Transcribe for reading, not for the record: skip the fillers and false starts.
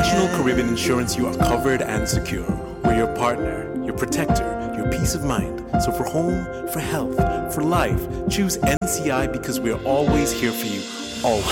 National Caribbean Insurance, you are covered and secure. We're your partner, your protector, your peace of mind. So for home, for health, for life, choose NCI because we're always here for you, always.